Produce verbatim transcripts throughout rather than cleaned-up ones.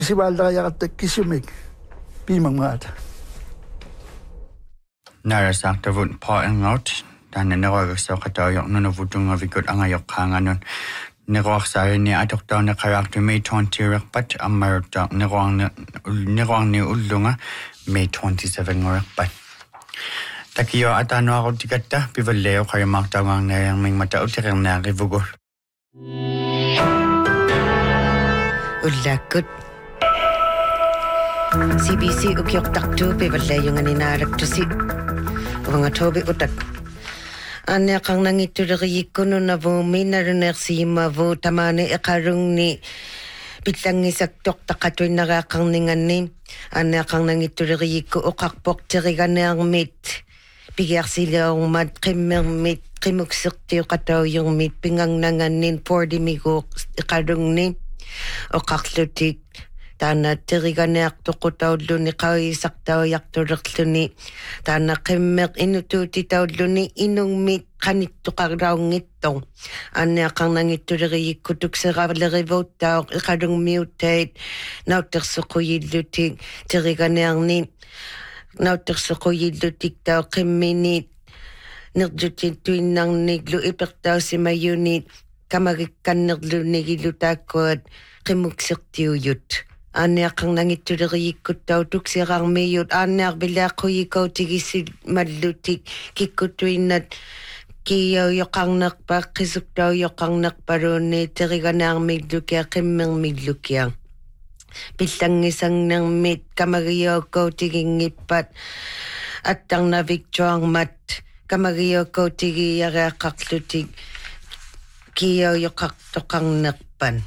Sivaldayakat kisumik pimangmat. Nara sagta vun pa engot dan nero so kata yok nono vutunga vikut angayok kanganon nero sari ni atok daw na karakter May twenty rakpat amar daw nero nero ni ulunga May twenty-seven rakpat. Takiyo atano ako tikata pivaleo kaya magtawang na yung may matao tikang nakivugol. Ulakot. C B C ukyok taktu pivaleo nga ninarak to si mga tobi utak. Anya kang nangituriri ko no na vo minarunersi ma vo tamane ekarung ni bitlang isak tok takatoy nakakang ningani. Anya kang nangituriri ko ukakpok tirigan ang mit. Bigyan sila ang mat kimer mit kimuksukti kataw yung mit pingang nanganin forty migo ekarung ni ukaklutik. Tana tiriganek to kutaudlo ni kawi saktaw yakturuklo ni tana kimek inututi taudlo ni inong mit kanit to karaw ngitong anya kang nangituriri kutuk sa kavalari votaw ikadong mutate nautak sa kuyidlutik tiriganek ni nautak sa kuyidlutik taw kiminit nagdutin tuin ng niglo ipektaw si mayunit kamagikan naglo nigilutakot kimuksik tiyuyut. Anya kang nangituriri kutaw tuksirang mayot anya bila ko ikaw tigisid madlutik kikutuin at kiyaw yokang nakpa kisuktaw yokang nakparone tiriganang midlukya kimeng midlukya. Bitang isang nang mit kamagayaw ko tiging ipat at ang naviktuang mat kamagayaw ko tigi yara kaklutik kiyaw yokak tokang nakpan.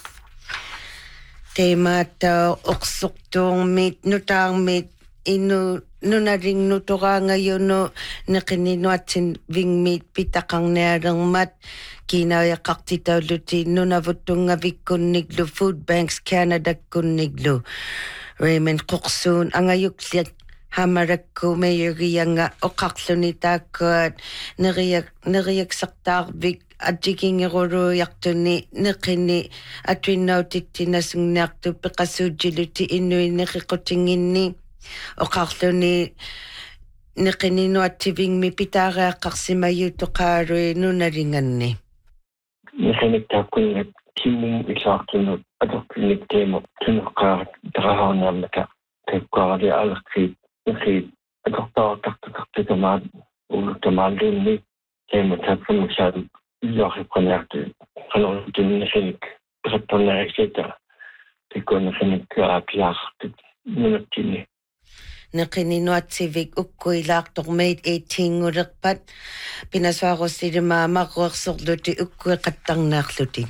Tema ta oksok tong mit nutang mit inu nunaring nutura ngayon no nakininuatin ving mit pitakang nerang mat kinaya kaktitaw luti nunavutong nga vikun niglo Food Banks Canada kun niglo Raymond Cookson ang ayukliat hamarak ko mayuriya nga okaklo ni takot nariyak nariyak saktak vik at jiking iroro yakto ni nakini at winaw titinasong nakto pikasujiluti inoy nakikotingin ni o kakto ni nakinino at tibing mi pitara kaksimayo to karoy no naringan ni. Nakinig ko na timong isakto no adoklinig temo tunaka drahaw na mata kay kwari alakit nakit adokta takto takto tamad ulo tamad ni temo tapos masyado Laki connected. Kalau din nakinig, kasapto na eksita. Di ko nakinig ka aklak. Minati ni. Nakinino at sivig ukoy laktok made eighteen ngurakpat. Pinaswa ko si mama ko aksoklo ti ukoy katang nakluti.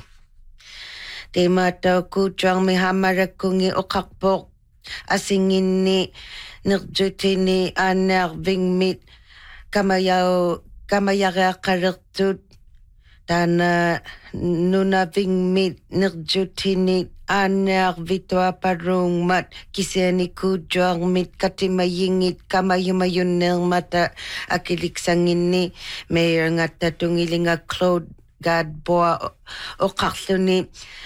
Di mataw ko tiyang may hamarak kungi ukakpok. Asingin ni nagduti ni anak ving mit. Kamayaw, kamayara karaktut. Tana nuna ving mit nagjutinit anak vitwa parung mat kiseni kujang mit katimayingit kamayumayun ng mata akilik sangin ni mayor nga tatungiling nga Claude Gadboa o kaklo ni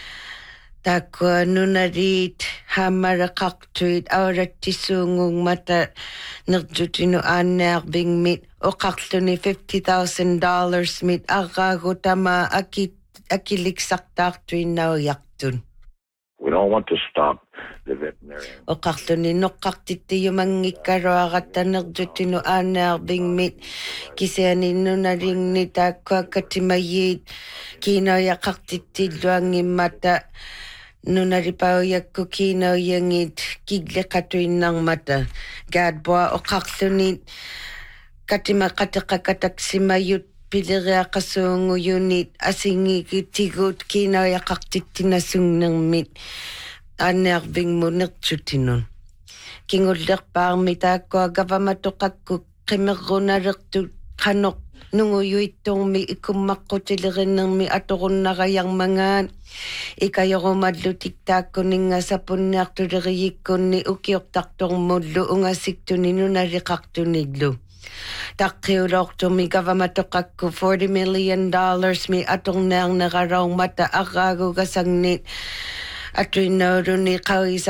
takwa nuna rit hamara kaktuit aurat tisungong mata nagjutino anak ving mit o kaklo ni fifty thousand dollars mit agago tama akit akilik saktak tuin na yaktun. We don't want to stop the veterinarian. O kaklo ni nokaktiti yung mangikaro agata nagjutino anak ving mit kiseni nuna ring ni takwa katimayit kinaya kaktiti luang mata nuna ripaw yak kukinaw yangit kigle katuin ng mata gadboa o kaklo ni katima katakakatak si mayut pilira kasung unit asingi kitigot kinaya kaktitinasung ng mit anerving mo nagtsutinon. Kingulak pa ang mita ko agavamatukak ko kimero na raktu kanok nunguyo itong may ikumakko tilirin ng may atoron na kayang mga ikayo ko madlutik tako ni nga sa punak to ko ni ukiok taktong modlo unga sikto ni nunarikak to niglo. Takiulok to mi gavamatukak ko forty million dollars mi atong nang nakaraw mata akago kasangnit at rinaro ni kawisa